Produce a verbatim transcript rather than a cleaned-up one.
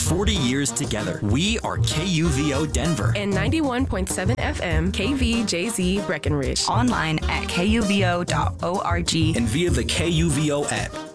forty years together. We are K U V O Denver. And ninety-one point seven F M K V J Z Breckenridge. Online at K U V O dot org. And via the K U V O app.